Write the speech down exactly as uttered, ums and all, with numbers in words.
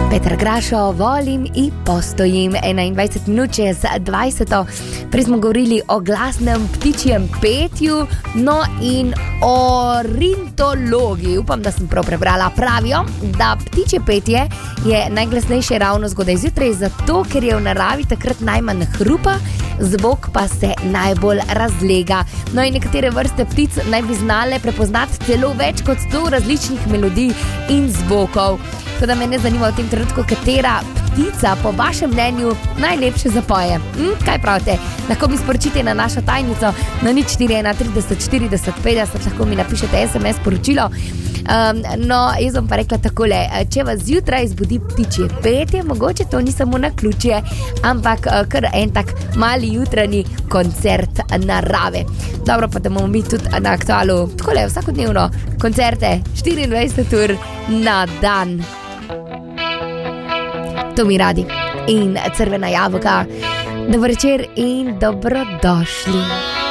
Petar Grašo, volim i postojim. enaindvajset minut čez dvajseto. Prej smo govorili o glasnem ptičjem petju, no in ornitologi, upam, da sem prav prebrala, pravijo, da ptičje petje je najglasnejše ravno zgodaj zjutraj, zato ker je v naravi takrat najmanj hrupa, zvok pa se najbolj razlega. No in nekatere vrste ptic naj bi znale prepoznati celo več kot sto različnih melodij in zvokov. Tako da me ne zanima v tem trenutku, katera ptica po vašem mnenju najlepše zapoje. Hm, kaj pravite? Lahko mi sporočite na našo tajnico na nič štiri ena trideset štirideset petdeset, lahko mi napišete es em es sporočilo. Um, no, jaz bom pa rekla takole, če vas zjutraj zbudi ptičje petje, mogoče to ni samo naključje, ampak kar en tak mali jutranji koncert narave. Dobro, pa da bomo mi tudi na Aktualu takole vsakodnevno koncerte štiriindvajset ur na dan. To mi radi in Crvena jabolka. Dober večer in dobrodošli.